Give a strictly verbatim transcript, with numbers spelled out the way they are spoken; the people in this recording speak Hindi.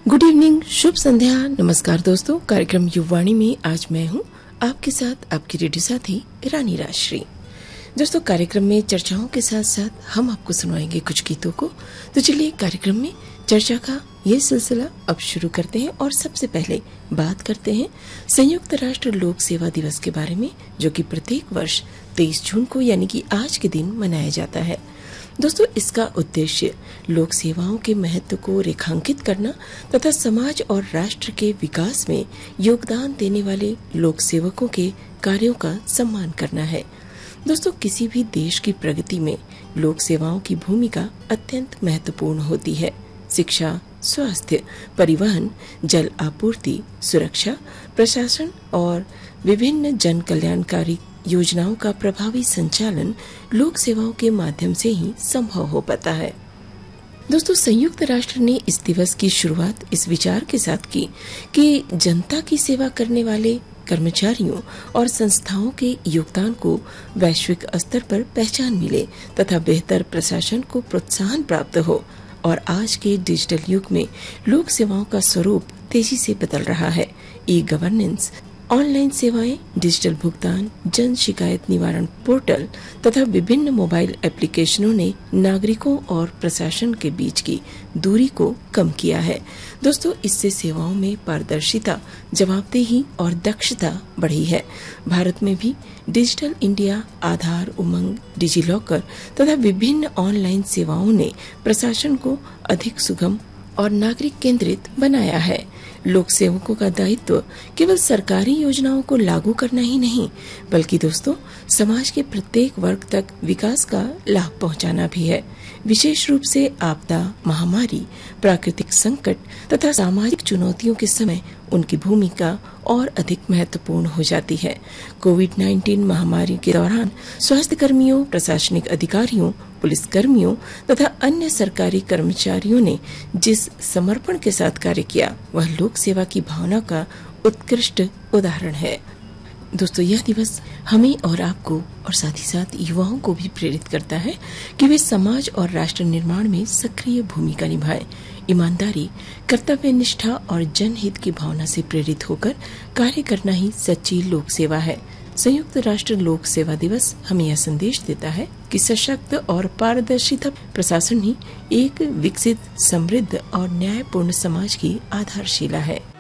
गुड इवनिंग, शुभ संध्या, नमस्कार दोस्तों। कार्यक्रम युववाणी में आज मैं हूं आपके साथ आपकी रेडियो साथी रानी राजश्री। दोस्तों, कार्यक्रम में चर्चाओं के साथ साथ हम आपको सुनाएंगे कुछ गीतों को। तो चलिए कार्यक्रम में चर्चा का ये सिलसिला अब शुरू करते हैं और सबसे पहले बात करते हैं संयुक्त राष्ट्र लोक सेवा दिवस के बारे में, जो कि प्रत्येक वर्ष तेईस जून को यानी कि आज के दिन मनाया जाता है। दोस्तों, इसका उद्देश्य लोक सेवाओं के महत्व को रेखांकित करना तथा समाज और राष्ट्र के विकास में योगदान देने वाले लोक सेवकों के कार्यों का सम्मान करना है। दोस्तों, किसी भी देश की प्रगति में लोक सेवाओं की भूमिका अत्यंत महत्वपूर्ण होती है। शिक्षा, स्वास्थ्य, परिवहन, जल आपूर्ति, सुरक्षा, प्रशासन और विभिन्न जन कल्याणकारी योजनाओं का प्रभावी संचालन लोक सेवाओं के माध्यम से ही संभव हो पाता है। दोस्तों, संयुक्त राष्ट्र ने इस दिवस की शुरुआत इस विचार के साथ की कि जनता की सेवा करने वाले कर्मचारियों और संस्थाओं के योगदान को वैश्विक स्तर पर पहचान मिले तथा बेहतर प्रशासन को प्रोत्साहन प्राप्त हो। और आज के डिजिटल युग में लोक सेवाओं का स्वरूप तेजी से बदल रहा है। ई गवर्नेंस, ऑनलाइन सेवाएं, डिजिटल भुगतान, जन शिकायत निवारण पोर्टल तथा विभिन्न मोबाइल एप्लीकेशनों ने नागरिकों और प्रशासन के बीच की दूरी को कम किया है। दोस्तों, इससे सेवाओं में पारदर्शिता, जवाबदेही और दक्षता बढ़ी है। भारत में भी डिजिटल इंडिया, आधार, उमंग, डिजिलॉकर तथा विभिन्न ऑनलाइन सेवाओं ने प्रशासन को अधिक सुगम और नागरिक केंद्रित बनाया है। लोक सेवकों का दायित्व केवल सरकारी योजनाओं को लागू करना ही नहीं, बल्कि दोस्तों समाज के प्रत्येक वर्ग तक विकास का लाभ पहुंचाना भी है। विशेष रूप से आपदा, महामारी, प्राकृतिक संकट तथा सामाजिक चुनौतियों के समय उनकी भूमिका और अधिक महत्वपूर्ण हो जाती है। कोविड उन्नीस महामारी के दौरान स्वास्थ्य कर्मियों, प्रशासनिक अधिकारियों, पुलिस कर्मियों तथा अन्य सरकारी कर्मचारियों ने जिस समर्पण के साथ कार्य किया, वह लोक सेवा की भावना का उत्कृष्ट उदाहरण है। दोस्तों, यह दिवस हमें और आपको और साथ ही साथ युवाओं को भी प्रेरित करता है कि वे समाज और राष्ट्र निर्माण में सक्रिय भूमिका निभाएं। ईमानदारी, कर्तव्य निष्ठा और जनहित की भावना से प्रेरित होकर कार्य करना ही सच्ची लोक सेवा है। संयुक्त राष्ट्र लोक सेवा दिवस हमें यह संदेश देता है कि सशक्त और पारदर्शिता प्रशासन ही एक विकसित, समृद्ध और न्यायपूर्ण समाज की आधारशिला है।